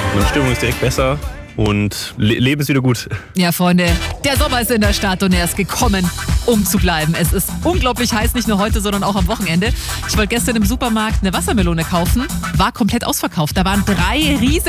Meine Stimmung ist direkt besser und Leben ist wieder gut. Ja, Freunde, der Sommer ist in der Stadt und er ist gekommen, um zu bleiben. Es ist unglaublich heiß, nicht nur heute, sondern auch am Wochenende. Ich wollte gestern im Supermarkt eine Wassermelone kaufen, war komplett ausverkauft. Da waren 3 riesige